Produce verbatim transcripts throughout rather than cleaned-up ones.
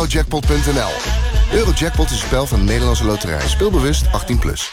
eurojackpot punt n l. Eurojackpot is een spel van de Nederlandse Loterij. Speelbewust achttien plus.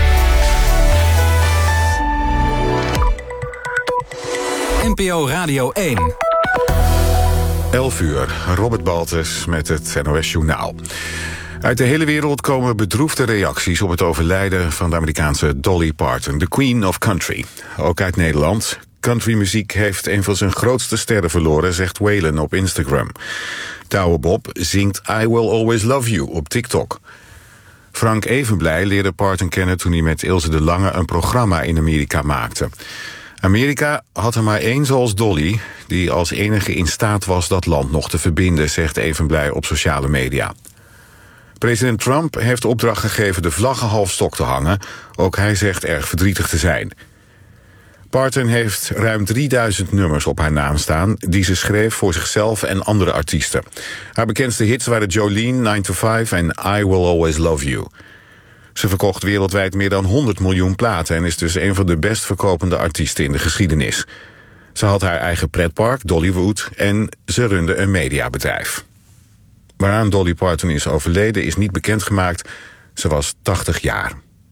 N P O Radio één. elf uur, Robert Baltus met het N O S Journaal. Uit de hele wereld komen bedroefde reacties op het overlijden van de Amerikaanse Dolly Parton, de Queen of Country. Ook uit Nederland. Countrymuziek heeft een van zijn grootste sterren verloren, zegt Waylon op Instagram. Douwe Bob zingt I Will Always Love You op TikTok. Frank Evenblij leerde Parton kennen toen hij met Ilse de Lange een programma in Amerika maakte. Amerika had er maar één zoals Dolly, die als enige in staat was dat land nog te verbinden, zegt Evenblij op sociale media. President Trump heeft de opdracht gegeven de vlaggen half stok te hangen. Ook hij zegt erg verdrietig te zijn. Parton heeft ruim drieduizend nummers op haar naam staan, die ze schreef voor zichzelf en andere artiesten. Haar bekendste hits waren Jolene, nine to five en I Will Always Love You. Ze verkocht wereldwijd meer dan honderd miljoen platen en is dus een van de best verkopende artiesten in de geschiedenis. Ze had haar eigen pretpark, Dollywood, en ze runde een mediabedrijf. Waaraan Dolly Parton is overleden is niet bekendgemaakt. Ze was tachtig jaar.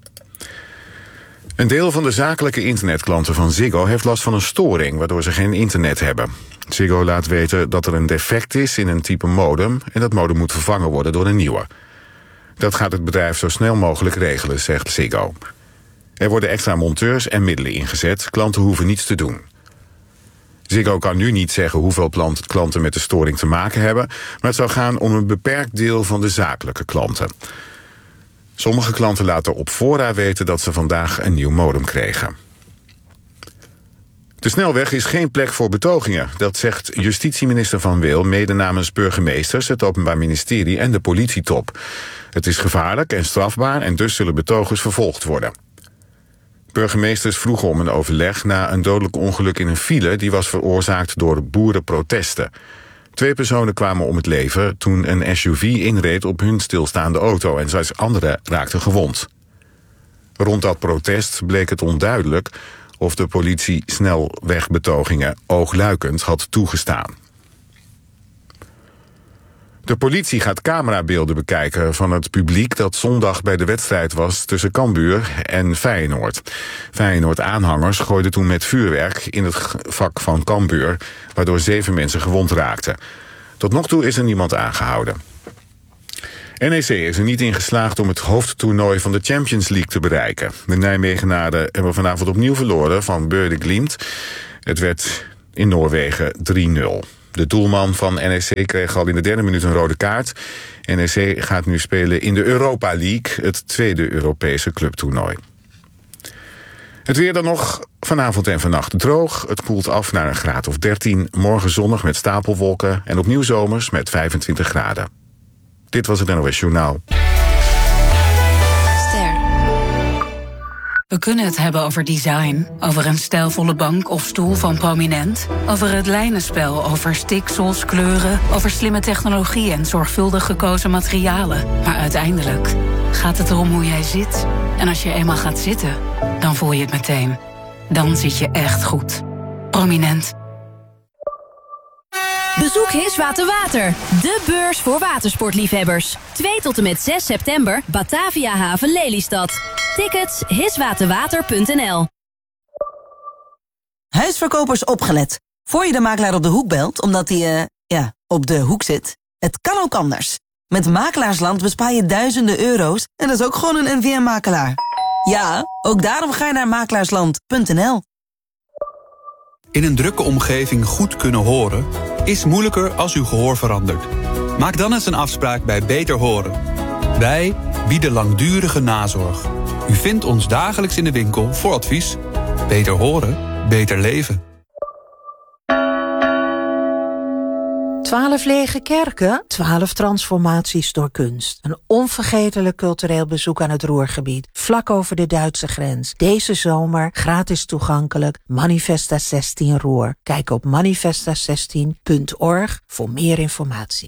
Een deel van de zakelijke internetklanten van Ziggo heeft last van een storing, waardoor ze geen internet hebben. Ziggo laat weten dat er een defect is in een type modem en dat modem moet vervangen worden door een nieuwe. Dat gaat het bedrijf zo snel mogelijk regelen, zegt Ziggo. Er worden extra monteurs en middelen ingezet. Klanten hoeven niets te doen. Ziggo kan nu niet zeggen hoeveel klanten met de storing te maken hebben, maar het zou gaan om een beperkt deel van de zakelijke klanten. Sommige klanten laten op voorraad weten dat ze vandaag een nieuw modem kregen. De snelweg is geen plek voor betogingen. Dat zegt justitieminister Van Wil mede namens burgemeesters, het Openbaar Ministerie en de politietop. Het is gevaarlijk en strafbaar en dus zullen betogers vervolgd worden. Burgemeesters vroegen om een overleg na een dodelijk ongeluk in een file die was veroorzaakt door boerenprotesten. Twee personen kwamen om het leven toen een S U V inreed op hun stilstaande auto en zes anderen raakten gewond. Rond dat protest bleek het onduidelijk of de politie snelwegbetogingen oogluikend had toegestaan. De politie gaat camerabeelden bekijken van het publiek dat zondag bij de wedstrijd was tussen Cambuur en Feyenoord. Feyenoord-aanhangers gooiden toen met vuurwerk in het vak van Cambuur, waardoor zeven mensen gewond raakten. Tot nog toe is er niemand aangehouden. N E C is er niet in geslaagd om het hoofdtoernooi van de Champions League te bereiken. De Nijmegenaren hebben vanavond opnieuw verloren van Bøde Glimt. Het werd in Noorwegen drie nul. De doelman van N E C kreeg al in de derde minuut een rode kaart. N E C gaat nu spelen in de Europa League, het tweede Europese clubtoernooi. Het weer dan nog, vanavond en vannacht droog. Het koelt af naar een graad of dertien. Morgen zonnig met stapelwolken en opnieuw zomers met vijfentwintig graden. Dit was het N O S Journaal. Ster. We kunnen het hebben over design, over een stijlvolle bank of stoel van Prominent, over het lijnenspel, over stiksels, kleuren, over slimme technologie en zorgvuldig gekozen materialen. Maar uiteindelijk gaat het erom hoe jij zit. En als je eenmaal gaat zitten, dan voel je het meteen. Dan zit je echt goed. Prominent. Bezoek Hiswater Water, de beurs voor watersportliefhebbers. twee tot en met zes september, Batavia Haven Lelystad. Tickets hiswaterwater punt n l. Huisverkopers opgelet. Voor je de makelaar op de hoek belt, omdat hij, uh, ja, op de hoek zit. Het kan ook anders. Met Makelaarsland bespaar je duizenden euro's en dat is ook gewoon een N V M-makelaar. Ja, ook daarom ga je naar makelaarsland punt n l. In een drukke omgeving goed kunnen horen is moeilijker als uw gehoor verandert. Maak dan eens een afspraak bij Beter Horen. Wij bieden langdurige nazorg. U vindt ons dagelijks in de winkel voor advies. Beter horen, beter leven. Twaalf lege kerken, twaalf transformaties door kunst. Een onvergetelijk cultureel bezoek aan het Ruhrgebied, vlak over de Duitse grens. Deze zomer gratis toegankelijk, Manifesta zestien Ruhr. Kijk op manifesta zestien punt org voor meer informatie.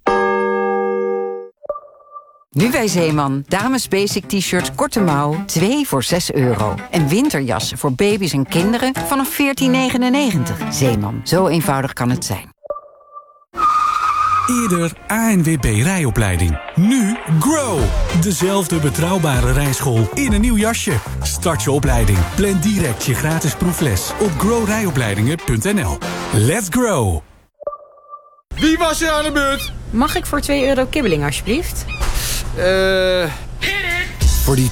Nu bij Zeeman. Dames basic t-shirts korte mouw, twee voor zes euro. En winterjassen voor baby's en kinderen vanaf veertien negenennegentig. Zeeman, zo eenvoudig kan het zijn. Eerder A N W B rijopleiding. Nu Grow. Dezelfde betrouwbare rijschool in een nieuw jasje. Start je opleiding. Plan direct je gratis proefles op grow rijopleidingen punt n l. Let's grow. Wie was er aan de beurt? Mag ik voor twee euro kibbeling alsjeblieft? Eh... Uh... Voor die